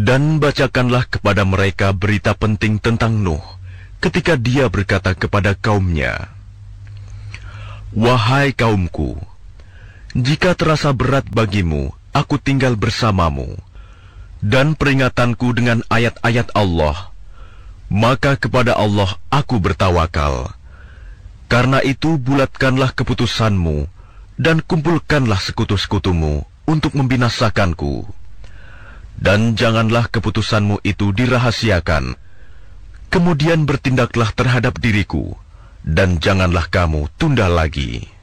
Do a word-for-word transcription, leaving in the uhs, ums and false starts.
Dan bacakanlah kepada mereka berita penting tentang Nuh, ketika dia berkata kepada kaumnya, "Wahai kaumku, jika terasa berat bagimu, aku tinggal bersamamu, dan peringatanku dengan ayat-ayat Allah, maka kepada Allah aku bertawakal. Karena itu bulatkanlah keputusanmu, dan kumpulkanlah sekutu-sekutumu untuk membinasakanku. Dan janganlah keputusanmu itu dirahasiakan. Kemudian bertindaklah terhadap diriku, dan janganlah kamu tunda lagi."